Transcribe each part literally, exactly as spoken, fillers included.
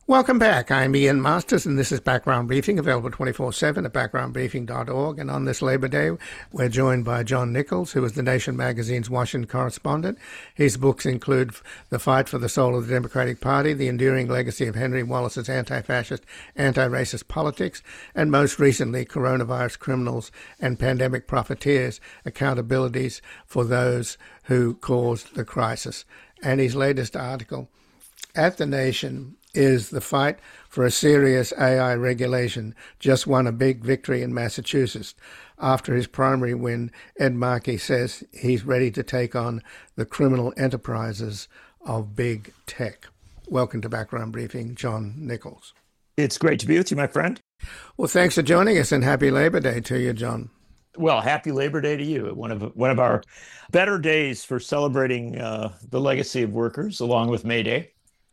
Welcome back. I'm Ian Masters, and this is Background Briefing, available twenty-four seven at background briefing dot org. And on this Labor Day, we're joined by John Nichols, who is The Nation magazine's Washington correspondent. His books include The Fight for the Soul of the Democratic Party, The Enduring Legacy of Henry Wallace's Anti-Fascist, Anti-Racist Politics, and most recently, Coronavirus Criminals and Pandemic Profiteers, Accountabilities for Those Who Caused the Crisis. And his latest article at The Nation is The Fight for a Serious A I Regulation just won a big victory in Massachusetts. After his primary win, Ed Markey says he's ready to take on the criminal enterprises of big tech. Welcome to Background Briefing, John Nichols. It's great to be with you, my friend. Well, thanks for joining us, and happy Labor Day to you, John. Well, happy Labor Day to you. One of one of our better days for celebrating uh, the legacy of workers, along with May Day.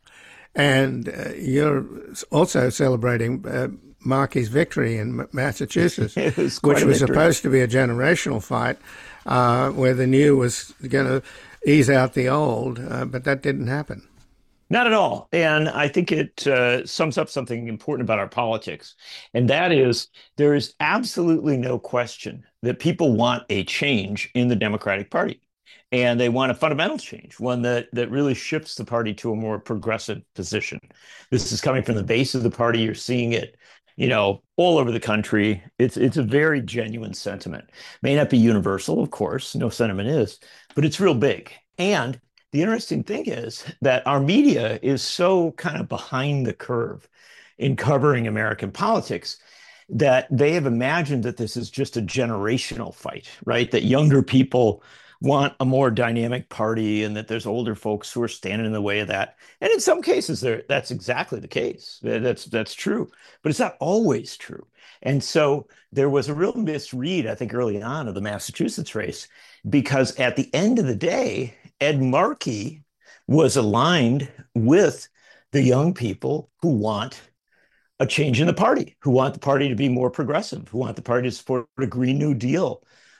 And uh, you're also celebrating uh, Markey's victory in Massachusetts, was which was victory. supposed to be a generational fight uh, where the new was going to ease out the old, uh, but that didn't happen. Not at all. And I think it uh, sums up something important about our politics. And that is, there is absolutely no question that people want a change in the Democratic Party. And they want a fundamental change, one that, that really shifts the party to a more progressive position. This is coming from the base of the party. You're seeing it, you know, all over the country. It's it's a very genuine sentiment. May not be universal, of course, no sentiment is, but it's real big. And the interesting thing is that our media is so kind of behind the curve in covering American politics that they have imagined that this is just a generational fight, right? That younger people want a more dynamic party and that there's older folks who are standing in the way of that. And in some cases, there that's exactly the case. That's that's true, but it's not always true. And so there was a real misread, I think, early on of the Massachusetts race, because at the end of the day, Ed Markey was aligned with the young people who want a change in the party, who want the party to be more progressive, who want the party to support a Green New Deal,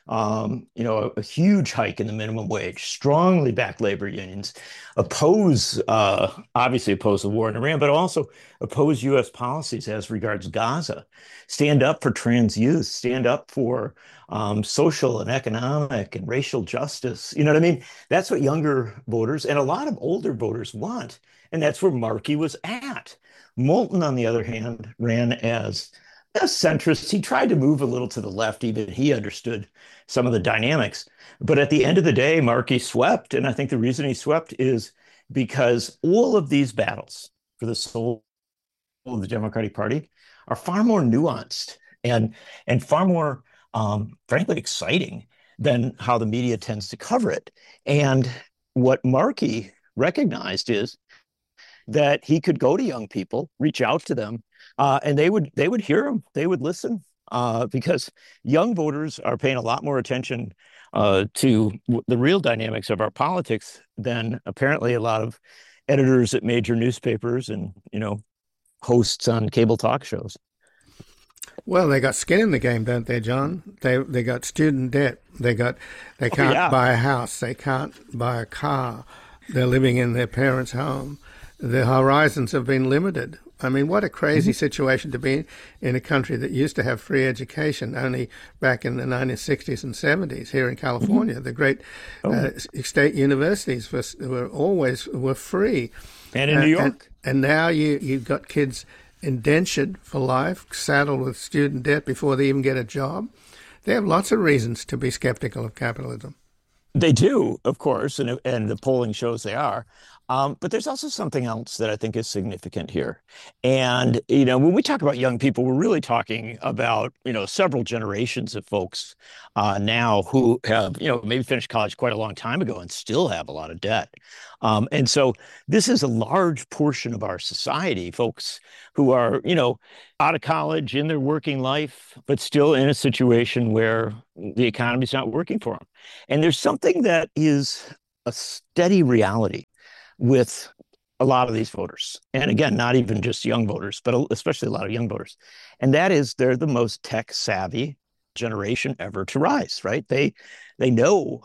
Um, you know, a, a huge hike in the minimum wage, strongly back labor unions, oppose, uh, obviously oppose the war in Iran, but also oppose U S policies as regards Gaza, stand up for trans youth, stand up for um, social and economic and racial justice. You know what I mean? That's what younger voters and a lot of older voters want. And that's where Markey was at. Moulton, on the other hand, ran as a centrist. He tried to move a little to the left. Even he understood some of the dynamics. But at the end of the day, Markey swept. And I think the reason he swept is because all of these battles for the soul of the Democratic Party are far more nuanced and, and far more, um, frankly, exciting than how the media tends to cover it. And what Markey recognized is that he could go to young people, reach out to them, uh, and they would they would hear him, they would listen, uh, because young voters are paying a lot more attention uh, to w- the real dynamics of our politics than apparently a lot of editors at major newspapers and, you know, hosts on cable talk shows. Well, they got skin in the game, don't they, John? They they got student debt. They got they can't Oh, yeah. buy a house. They can't buy a car. They're living in their parents' home. The horizons have been limited. I mean, what a crazy mm-hmm. situation to be in a country that used to have free education only back in the nineteen sixties and seventies here in California. Mm-hmm. The great oh. uh, state universities were, were always were free. And in uh, New York. And, and now you, you've got kids indentured for life, saddled with student debt before they even get a job. They have lots of reasons to be skeptical of capitalism. They do, of course, and, and the polling shows they are. Um, but there's also something else that I think is significant here. And, you know, when we talk about young people, we're really talking about, you know, several generations of folks uh, now who have, you know, maybe finished college quite a long time ago and still have a lot of debt. Um, and so this is a large portion of our society, folks who are, you know, out of college, in their working life, but still in a situation where the economy's not working for them. And there's something that is a steady reality with a lot of these voters. And again, not even just young voters, but especially a lot of young voters. And that is they're the most tech savvy generation ever to rise, right? They they know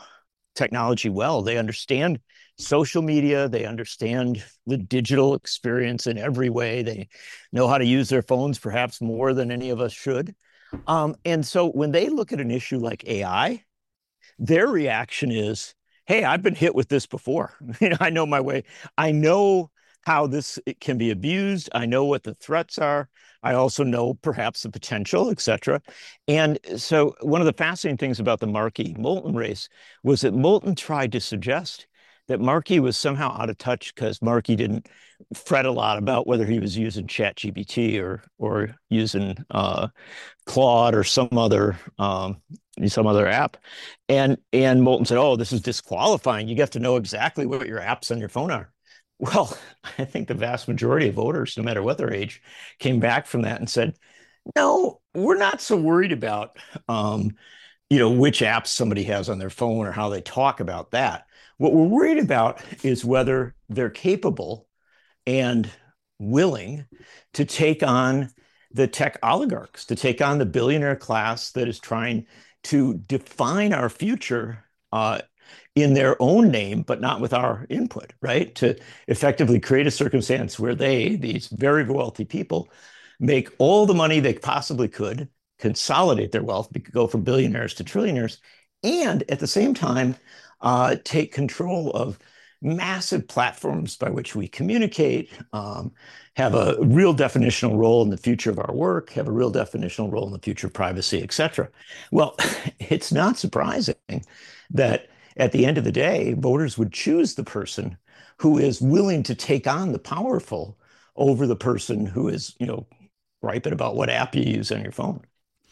technology well. They understand social media. They understand the digital experience in every way. They know how to use their phones perhaps more than any of us should. Um, and so when they look at an issue like A I, their reaction is, hey, I've been hit with this before. You know, I know my way. I know how this it can be abused. I know what the threats are. I also know perhaps the potential, et cetera. And so one of the fascinating things about the Markey-Moulton race was that Moulton tried to suggest that Markey was somehow out of touch because Markey didn't fret a lot about whether he was using ChatGPT or or using uh, Claude or some other um, some other app. And and Moulton said, oh, this is disqualifying. You have to know exactly what your apps on your phone are. Well, I think the vast majority of voters, no matter what their age, came back from that and said, no, we're not so worried about um, you know, which apps somebody has on their phone or how they talk about that. What we're worried about is whether they're capable and willing to take on the tech oligarchs, to take on the billionaire class that is trying to define our future uh, in their own name, but not with our input, right? To effectively create a circumstance where they, these very wealthy people, make all the money they possibly could, consolidate their wealth, go from billionaires to trillionaires, and at the same time, uh, take control of massive platforms by which we communicate, um, have a real definitional role in the future of our work, have a real definitional role in the future of privacy, et cetera. Well, it's not surprising that at the end of the day, voters would choose the person who is willing to take on the powerful over the person who is, you know, griping about what app you use on your phone.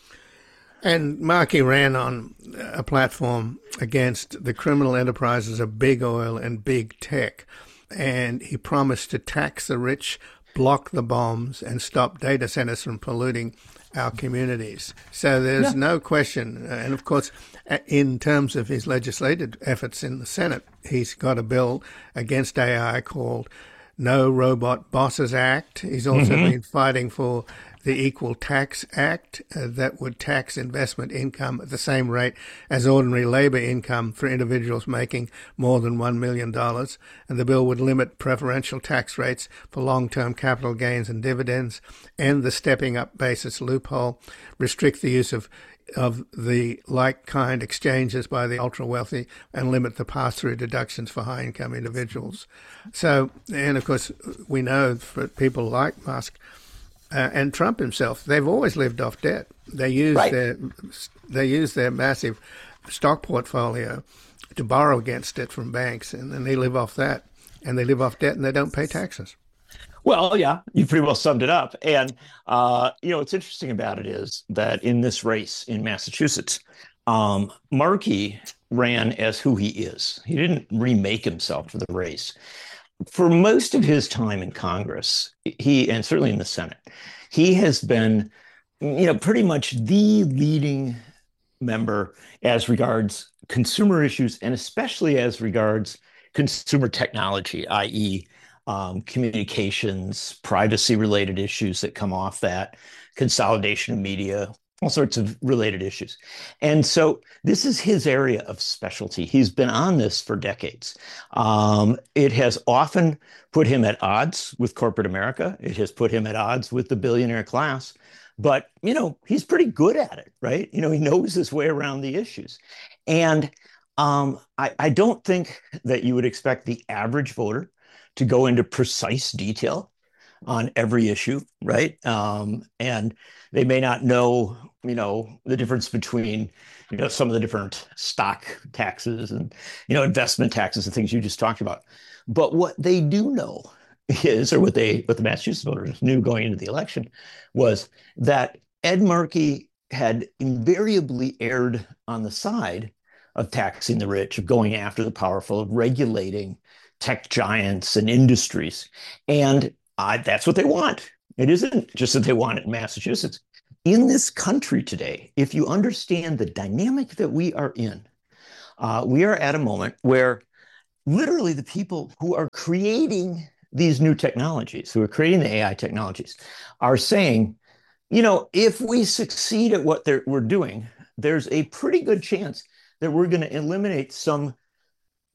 And Markey ran on a platform against the criminal enterprises of big oil and big tech. And he promised to tax the rich, block the bombs, and stop data centers from polluting our communities. So there's yeah. no question. And of course, in terms of his legislative efforts in the Senate, he's got a bill against A I called No Robot Bosses Act. He's also mm-hmm. been fighting for the Equal Tax Act uh, that would tax investment income at the same rate as ordinary labor income for individuals making more than one million dollars. And the bill would limit preferential tax rates for long-term capital gains and dividends, end the stepping up basis loophole, restrict the use of of the like-kind exchanges by the ultra-wealthy, and limit the pass-through deductions for high-income individuals. So, and of course, we know for people like Musk, Uh, and Trump himself, they've always lived off debt. They use right. their they use their massive stock portfolio to borrow against it from banks, and then they live off that, and they live off debt, and they don't pay taxes. Well, yeah, you pretty well summed it up. And uh, you know, what's interesting about it is that in this race in Massachusetts, um, Markey ran as who he is. He didn't remake himself for the race. For most of his time in Congress, he, and certainly in the Senate, he has been, you know, pretty much the leading member as regards consumer issues, and especially as regards consumer technology, that is, um, communications, privacy-related issues that come off that, consolidation of media, all sorts of related issues. And so this is his area of specialty. He's been on this for decades. Um, it has often put him at odds with corporate America. It has put him at odds with the billionaire class. But, you know, he's pretty good at it, right? You know, he knows his way around the issues. And um, I, I don't think that you would expect the average voter to go into precise detail on every issue, right? Um, and they may not know, you know, the difference between, you know, some of the different stock taxes and, you know, investment taxes and things you just talked about. But what they do know is, or what they, what the Massachusetts voters knew going into the election, was that Ed Markey had invariably erred on the side of taxing the rich, of going after the powerful, of regulating tech giants and industries. And uh, that's what they want. It isn't just that they want it in Massachusetts. In this country today, if you understand the dynamic that we are in, uh, we are at a moment where literally the people who are creating these new technologies, who are creating the A I technologies, are saying, you know, if we succeed at what we're doing, there's a pretty good chance that we're going to eliminate some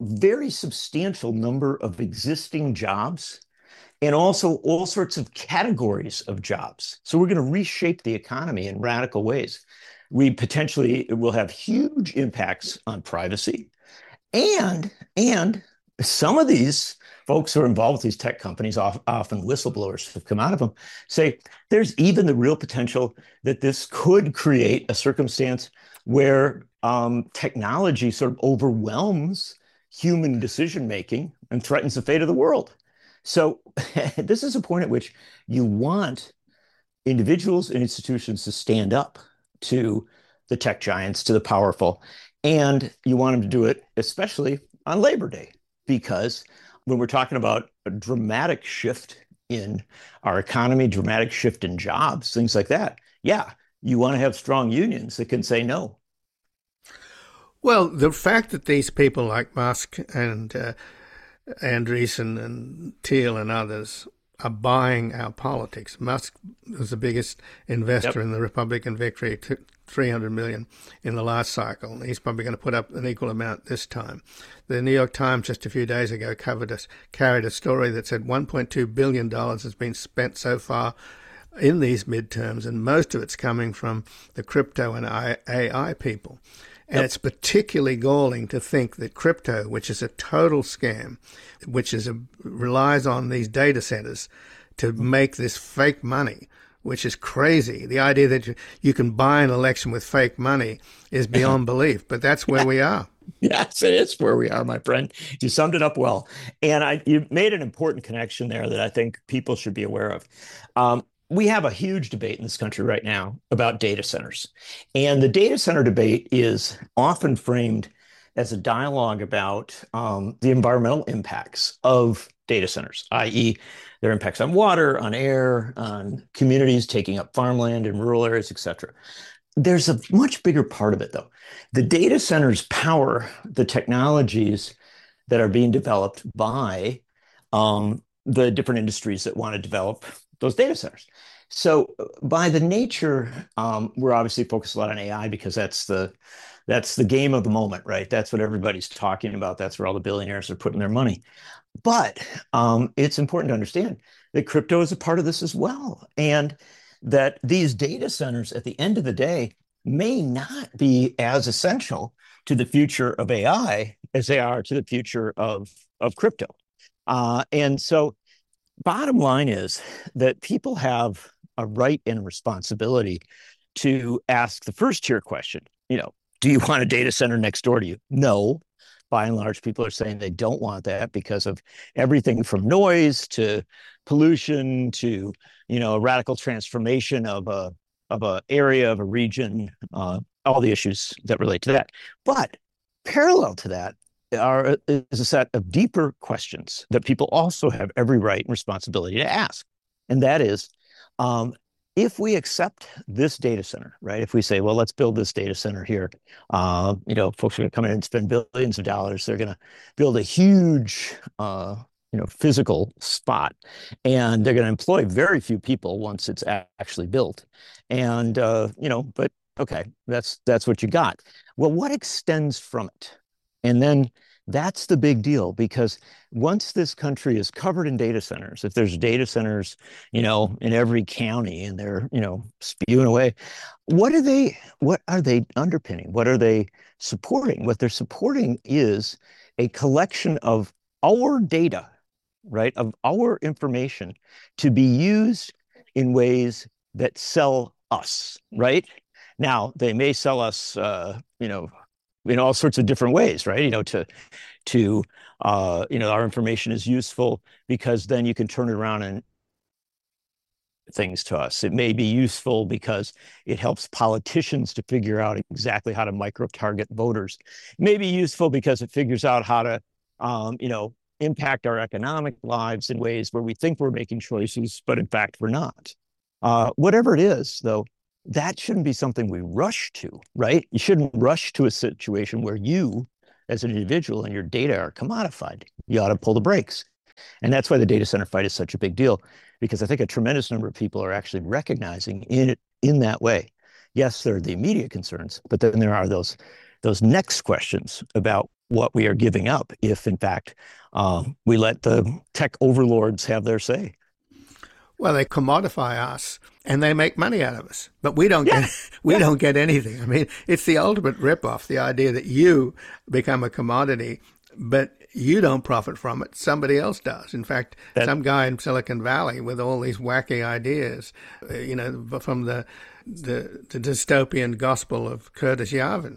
very substantial number of existing jobs and also all sorts of categories of jobs. So we're going to reshape the economy in radical ways. We potentially will have huge impacts on privacy. And, and some of these folks who are involved with these tech companies, often whistleblowers have come out of them, say there's even the real potential that this could create a circumstance where um, technology sort of overwhelms human decision-making and threatens the fate of the world. So this is a point at which you want individuals and institutions to stand up to the tech giants, to the powerful, and you want them to do it especially on Labor Day, because when we're talking about a dramatic shift in our economy, dramatic shift in jobs, things like that, yeah, you want to have strong unions that can say no. Well, the fact that these people like Musk and uh, Andreessen and Thiel and others are buying our politics. Musk was the biggest investor yep. in the Republican victory, three hundred million in the last cycle. And he's probably going to put up an equal amount this time. The New York Times just a few days ago covered us, carried a story that said one point two billion dollars has been spent so far in these midterms, and most of it's coming from the crypto and A I people. And yep. it's particularly galling to think that crypto, which is a total scam, which is a, relies on these data centers to make this fake money, which is crazy. The idea that you, you can buy an election with fake money is beyond belief, but that's where we are. Yes, it is where we are, my friend. You summed it up well. And I, you made an important connection there that I think people should be aware of. Um, We have a huge debate in this country right now about data centers. And the data center debate is often framed as a dialogue about um, the environmental impacts of data centers, that is their impacts on water, on air, on communities taking up farmland in rural areas, et cetera. There's a much bigger part of it, though. The data centers power the technologies that are being developed by um, the different industries that want to develop those data centers. So by the nature, um, we're obviously focused a lot on A I because that's the that's the game of the moment, right? That's what everybody's talking about. That's where all the billionaires are putting their money. But um, it's important to understand that crypto is a part of this as well, and that these data centers at the end of the day may not be as essential to the future of A I as they are to the future of, of crypto. Uh, and so bottom line is that people have a right and responsibility to ask the first tier question. You know, do you want a data center next door to you? No. By and large, people are saying they don't want that because of everything from noise to pollution to, you know, a radical transformation of a of a area of a region, uh, all the issues that relate to that. But parallel to that are is a set of deeper questions that people also have every right and responsibility to ask, and that is, um, if we accept this data center, right? If we say, well, let's build this data center here, uh, you know, folks are going to come in and spend billions of dollars. They're going to build a huge, uh, you know, physical spot, and they're going to employ very few people once it's actually built. And uh, you know, but okay, that's that's what you got. Well, what extends from it? And then that's the big deal, because once this country is covered in data centers, if there's data centers, you know, in every county and they're, you know, spewing away, what are they, what are they underpinning? What are they supporting? What they're supporting is a collection of our data, right, of our information to be used in ways that sell us, right? Now, they may sell us, uh, you know, in all sorts of different ways, right? You know, to, to, uh, you know, our information is useful because then you can turn it around and things to us. It may be useful because it helps politicians to figure out exactly how to micro-target voters. It may be useful because it figures out how to, um, you know, impact our economic lives in ways where we think we're making choices, but in fact, we're not. Uh, whatever it is, though, that shouldn't be something we rush to, right? You shouldn't rush to a situation where you, as an individual, and your data are commodified. You ought to pull the brakes. And that's why the data center fight is such a big deal, because I think a tremendous number of people are actually recognizing in it in that way. Yes, there are the immediate concerns, but then there are those, those next questions about what we are giving up if, in fact, um, we let the tech overlords have their say. Well, they commodify us and they make money out of us, but we don't Yeah, get we yeah. don't get anything. I mean, it's the ultimate ripoff. The idea that you become a commodity, but you don't profit from it. Somebody else does. In fact, That some guy in Silicon Valley with all these wacky ideas, uh, you know, from the, the the dystopian gospel of Curtis Yarvin.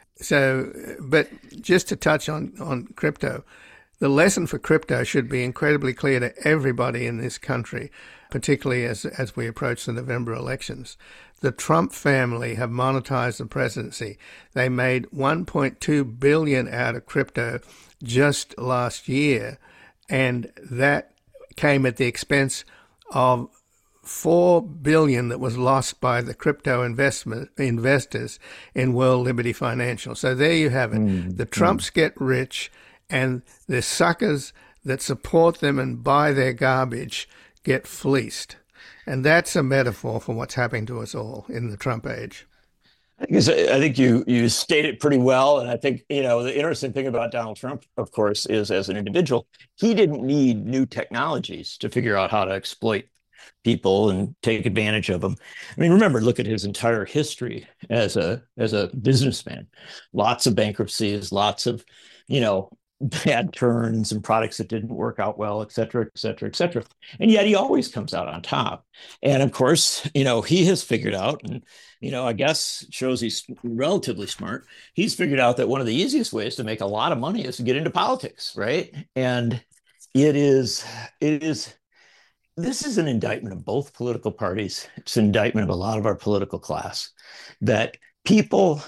So, but just to touch on on crypto, the lesson for crypto should be incredibly clear to everybody in this country, particularly as as we approach the November elections. The Trump family have monetized the presidency. They made one point two billion dollars out of crypto just last year, and that came at the expense of four billion dollars that was lost by the crypto investment investors in World Liberty Financial. So there you have it. mm, The mm. Trumps get rich, and the suckers that support them and buy their garbage get fleeced. And that's a metaphor for what's happening to us all in the Trump age. I think, I think you you state it pretty well, and I think you know the interesting thing about Donald Trump, of course, is as an individual, he didn't need new technologies to figure out how to exploit people and take advantage of them. I mean, remember, look at his entire history as a as a businessman. Lots of bankruptcies, lots of, you know, bad turns and products that didn't work out well, et cetera, et cetera, et cetera. And yet he always comes out on top. And of course, you know, he has figured out, and, you know, I guess shows he's relatively smart. He's figured out that one of the easiest ways to make a lot of money is to get into politics, right? And it is, it is, this is an indictment of both political parties. It's an indictment of a lot of our political class, that people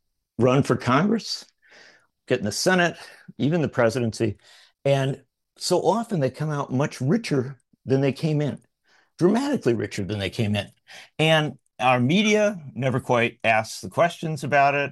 run for Congress, get in the Senate, even the presidency, and so often they come out much richer than they came in, dramatically richer than they came in. And our media never quite asks the questions about it.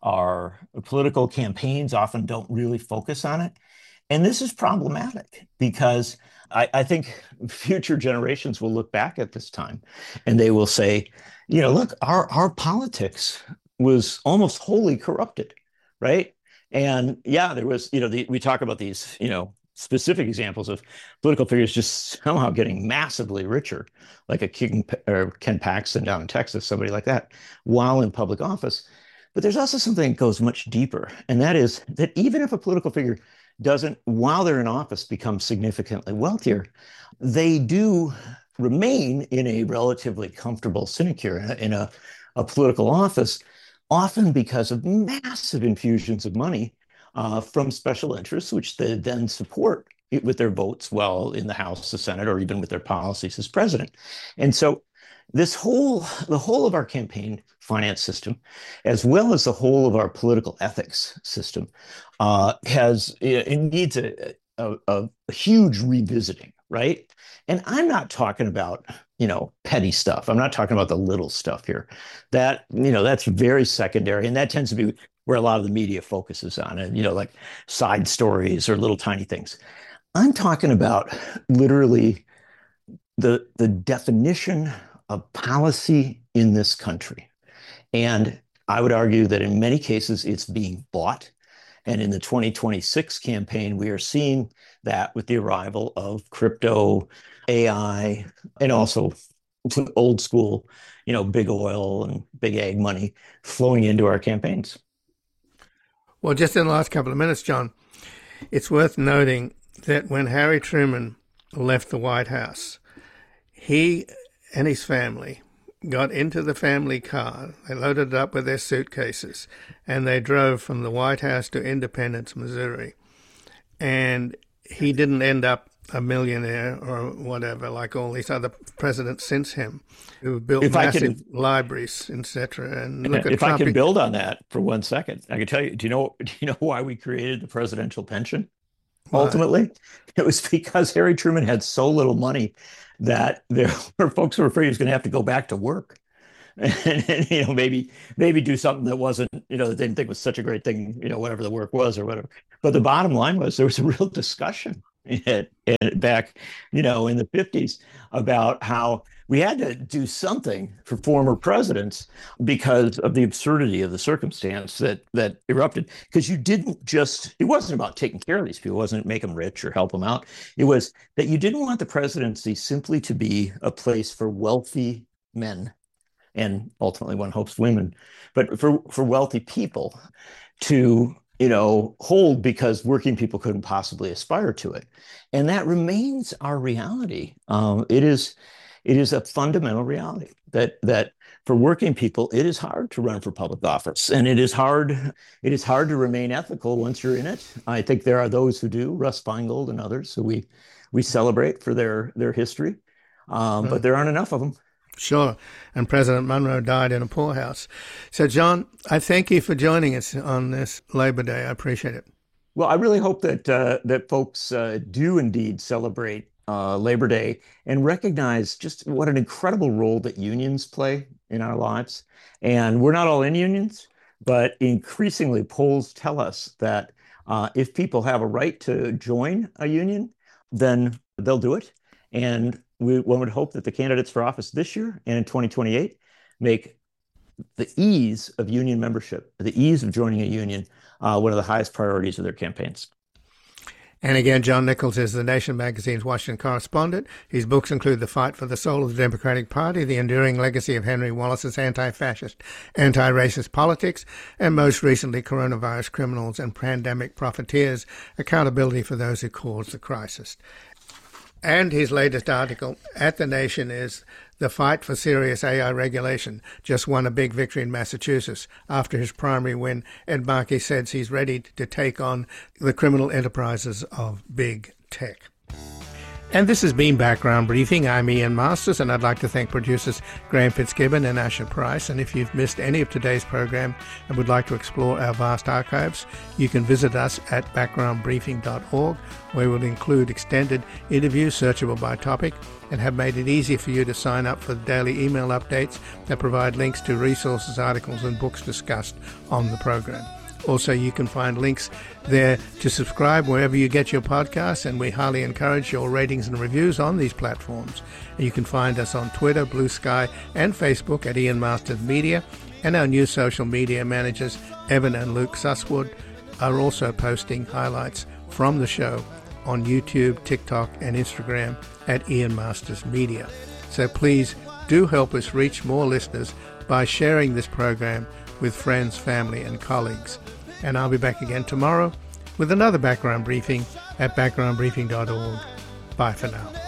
Our political campaigns often don't really focus on it. And this is problematic because I, I think future generations will look back at this time and they will say, you know, look, our, our politics was almost wholly corrupted, right? And yeah, there was, you know, the, we talk about these, you know, specific examples of political figures just somehow getting massively richer, like a King or Ken Paxton down in Texas, somebody like that, while in public office. But there's also something that goes much deeper, and that is that even if a political figure doesn't, while they're in office, become significantly wealthier, they do remain in a relatively comfortable sinecure, in a, in a, a political office, often because of massive infusions of money uh, from special interests, which they then support it with their votes while in the House, the Senate, or even with their policies as president. And so this whole, the whole of our campaign finance system, as well as the whole of our political ethics system, uh, has, it needs a, a, a huge revisiting, right? And I'm not talking about, you know, petty stuff. I'm not talking about the little stuff here. That, you know, that's very secondary. And that tends to be where a lot of the media focuses on it, you know, like side stories or little tiny things. I'm talking about literally the, the definition of policy in this country. And I would argue that in many cases, it's being bought. And in the twenty twenty-six campaign, we are seeing that with the arrival of crypto, A I, and also old school, you know, big oil and big ag money flowing into our campaigns. Well, just in the last couple of minutes, John, it's worth noting that when Harry Truman left the White House, he and his family got into the family car, they loaded it up with their suitcases, and they drove from the White House to Independence, Missouri. And he didn't end up a millionaire or whatever, like all these other presidents since him, who built If I can, massive libraries, et cetera. And look at if I Trump. can build on that for one second, I can tell you, do you know, do you know why we created the presidential pension? Why? Ultimately, it was because Harry Truman had so little money that there were folks who were afraid he was going to have to go back to work and, and, you know, maybe maybe do something that wasn't, you know, that they didn't think was such a great thing, you know, whatever the work was or whatever. But the bottom line was there was a real discussion at, at back, you know, in the fifties about how we had to do something for former presidents because of the absurdity of the circumstance that that erupted. Because you didn't just, it wasn't about taking care of these people, it wasn't make them rich or help them out. It was that you didn't want the presidency simply to be a place for wealthy men, and ultimately one hopes women, but for, for wealthy people to, you know, hold because working people couldn't possibly aspire to it. And that remains our reality. Um, it is It is a fundamental reality that that for working people, it is hard to run for public office, and it is hard. It is hard to remain ethical once you're in it. I think there are those who do, Russ Feingold and others, who we we celebrate for their their history, um, mm. but there aren't enough of them. Sure. And President Monroe died in a poorhouse. So, John, I thank you for joining us on this Labor Day. I appreciate it. Well, I really hope that uh, that folks uh, do indeed celebrate Uh, Labor Day and recognize just what an incredible role that unions play in our lives. And we're not all in unions, but increasingly polls tell us that uh, if people have a right to join a union, then they'll do it. And we, one would hope that the candidates for office this year and in twenty twenty-eight make the ease of union membership, the ease of joining a union, uh, one of the highest priorities of their campaigns. And again, John Nichols is The Nation magazine's Washington correspondent. His books include The Fight for the Soul of the Democratic Party, The Enduring Legacy of Henry Wallace's Anti-Fascist, Anti-Racist Politics, and most recently, Coronavirus Criminals and Pandemic Profiteers, Accountability for Those Who Caused the Crisis. And his latest article at The Nation is The Fight for Serious A I Regulation. Just won a big victory in Massachusetts. After his primary win, Ed Markey says he's ready to take on the criminal enterprises of big tech. And this has been Background Briefing. I'm Ian Masters, and I'd like to thank producers Graham Fitzgibbon and Asher Price. And if you've missed any of today's program and would like to explore our vast archives, you can visit us at background briefing dot org, where we'll include extended interviews searchable by topic and have made it easy for you to sign up for the daily email updates that provide links to resources, articles, and books discussed on the program. Also, you can find links there to subscribe wherever you get your podcasts, and we highly encourage your ratings and reviews on these platforms. And you can find us on Twitter, Blue Sky, and Facebook at Ian Masters Media, and our new social media managers, Evan and Luke Susswood, are also posting highlights from the show on YouTube, TikTok, and Instagram at Ian Masters Media. So please do help us reach more listeners by sharing this program with friends, family, and colleagues. And I'll be back again tomorrow with another background briefing at background briefing dot org. Bye for now.